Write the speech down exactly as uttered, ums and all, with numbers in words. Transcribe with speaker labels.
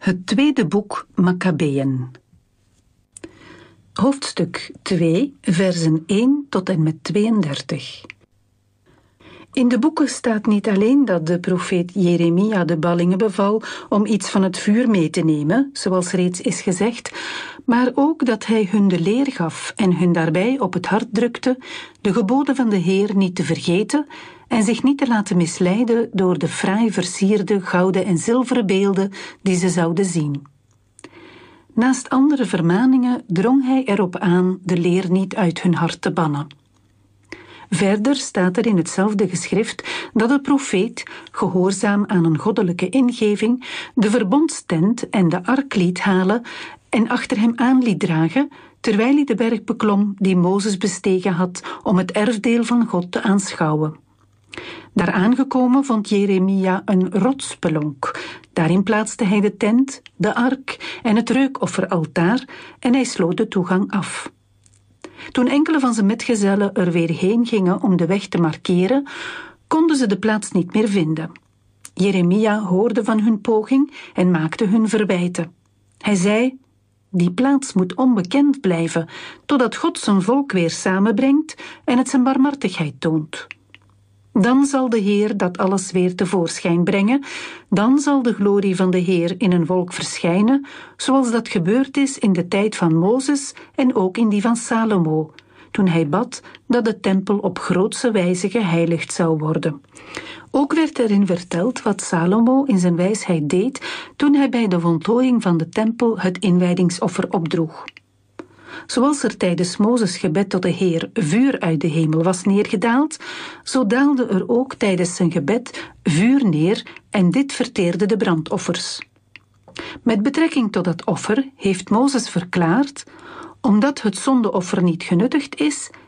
Speaker 1: Het tweede boek Makkabeeën. Hoofdstuk twee, versen één tot en met tweeëndertig. In de boeken staat niet alleen dat de profeet Jeremia de ballingen beval om iets van het vuur mee te nemen, zoals reeds is gezegd, maar ook dat hij hun de leer gaf en hun daarbij op het hart drukte de geboden van de Heer niet te vergeten en zich niet te laten misleiden door de fraai versierde gouden en zilveren beelden die ze zouden zien. Naast andere vermaningen drong hij erop aan de leer niet uit hun hart te bannen. Verder staat er in hetzelfde geschrift dat de profeet, gehoorzaam aan een goddelijke ingeving, de verbondstent en de ark liet halen en achter hem aan liet dragen, terwijl hij de berg beklom die Mozes bestegen had om het erfdeel van God te aanschouwen. Daar aangekomen vond Jeremia een rotsspelonk. Daarin plaatste hij de tent, de ark en het reukofferaltaar en hij sloot de toegang af. Toen enkele van zijn metgezellen er weer heen gingen om de weg te markeren, konden ze de plaats niet meer vinden. Jeremia hoorde van hun poging en maakte hun verwijten. Hij zei: die plaats moet onbekend blijven, totdat God zijn volk weer samenbrengt en het zijn barmhartigheid toont. Dan zal de Heer dat alles weer tevoorschijn brengen, dan zal de glorie van de Heer in een volk verschijnen, zoals dat gebeurd is in de tijd van Mozes en ook in die van Salomo, toen hij bad dat de tempel op grootse wijze geheiligd zou worden. Ook werd erin verteld wat Salomo in zijn wijsheid deed toen hij bij de voltooiing van de tempel het inwijdingsoffer opdroeg. Zoals er tijdens Mozes' gebed tot de Heer vuur uit de hemel was neergedaald, zo daalde er ook tijdens zijn gebed vuur neer en dit verteerde de brandoffers. Met betrekking tot dat offer heeft Mozes verklaard: omdat het zondeoffer niet genuttigd is,